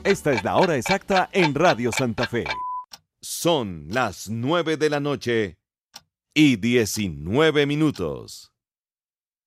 Esta es la hora exacta en Radio Santa Fe. Son las 9 de la noche y 19 minutos.